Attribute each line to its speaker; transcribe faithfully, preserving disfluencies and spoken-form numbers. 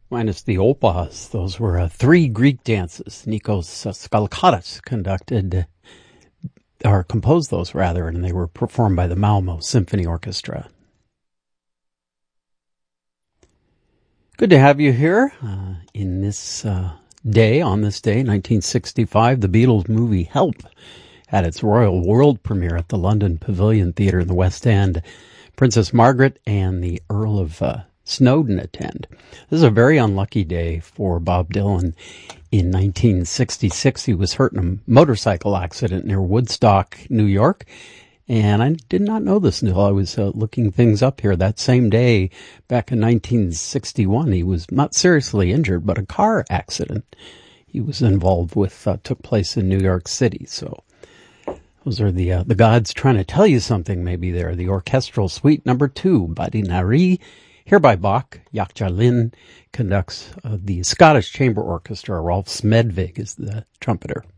Speaker 1: Minus the opas. Those were uh, three Greek dances. Nikos Skalkatas conducted, or composed those rather, and they were performed by the Malmo Symphony Orchestra. Good to have you here uh, in this uh, day, on this day, nineteen sixty-five. The Beatles movie Help had its royal world premiere at the London Pavilion Theatre in the West End. Princess Margaret and the Earl of uh, Snowdon attend. This is a very unlucky day for Bob Dylan. In nineteen sixty-six, he was hurt in a motorcycle accident near Woodstock, New York. And I did not know this until I was uh, looking things up here. That same day, back in nineteen sixty-one, he was not seriously injured, but a car accident he was involved with uh, took place in New York City. So those are the uh, the gods trying to tell you something maybe there. The orchestral suite number two, Badi Nari, here by Bach. Jakjalin conducts uh, the Scottish Chamber Orchestra. Rolf Smedvig is the trumpeter.